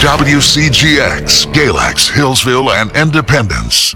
WCGX, Galax, Hillsville, and Independence.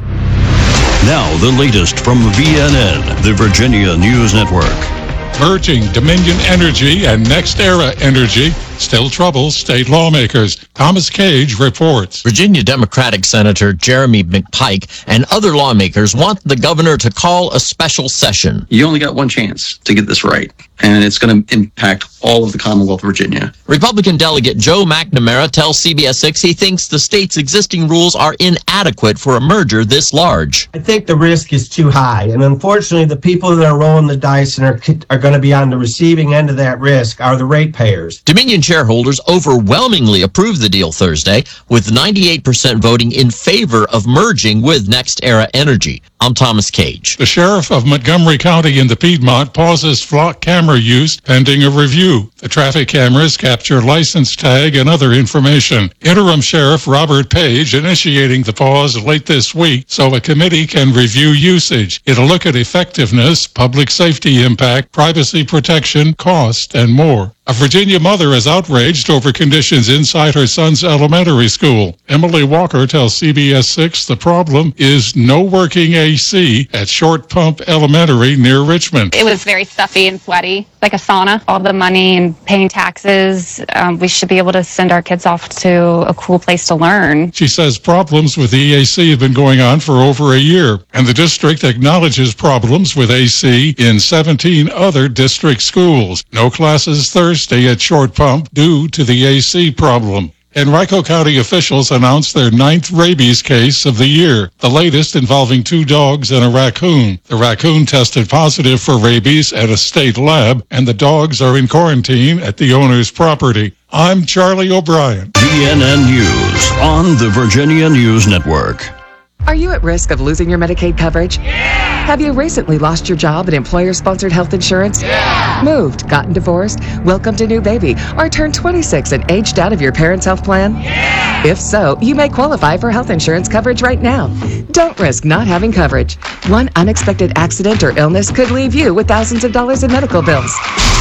Now the latest from VNN, the Virginia News Network. Merging Dominion Energy and NextEra Energy still troubles state lawmakers. Thomas Cage reports. Virginia Democratic Senator Jeremy McPike and other lawmakers want the governor to call a special session. You only got one chance to get this right, and it's going to impact all of the Commonwealth of Virginia. Republican delegate Joe McNamara tells CBS 6 he thinks the state's existing rules are inadequate for a merger this large. I think the risk is too high, and unfortunately the people that are rolling the dice and are going to be on the receiving end of that risk are the ratepayers. Dominion shareholders overwhelmingly approved the deal Thursday, with 98% voting in favor of merging with NextEra Energy. I'm Thomas Cage. The sheriff of Montgomery County in the Piedmont pauses flock camera use pending a review. The traffic cameras capture license tag and other information. Interim Sheriff Robert Page initiating the pause late this week so a committee can review usage. It'll look at effectiveness, public safety impact, privacy protection, cost, and more. A Virginia mother is outraged over conditions inside her son's elementary school. Emily Walker tells CBS 6 the problem is no working AC at Short Pump Elementary near Richmond. It was very stuffy and sweaty, like a sauna. All the money and paying taxes, we should be able to send our kids off to a cool place to learn. She says problems with the AC have been going on for over a year, and the district acknowledges problems with AC in 17 other district schools. No classes Thursday at Short Pump due to the AC problem. Henrico County officials announced their 9th rabies case of the year, the latest involving 2 dogs and a raccoon. The raccoon tested positive for rabies at a state lab, and the dogs are in quarantine at the owner's property. I'm Charlie O'Brien. VNN News on the Virginia News Network. Are you at risk of losing your Medicaid coverage? Yeah! Have you recently lost your job in employer-sponsored health insurance? Yeah! Moved, gotten divorced, welcomed a new baby, or turned 26 and aged out of your parents' health plan? Yeah! If so, you may qualify for health insurance coverage right now. Don't risk not having coverage. One unexpected accident or illness could leave you with thousands of dollars in medical bills.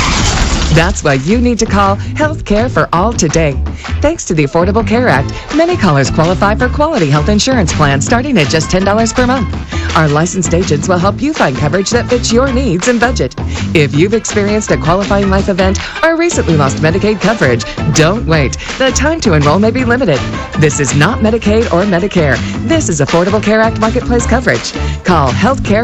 That's why you need to call Health Care for All today. Thanks to the Affordable Care Act, many callers qualify for quality health insurance plans starting at just $10 per month. Our licensed agents will help you find coverage that fits your needs and budget. If you've experienced a qualifying life event or recently lost Medicaid coverage, don't wait. The time to enroll may be limited. This is not Medicaid or Medicare. This is Affordable Care Act Marketplace coverage. Call Health Care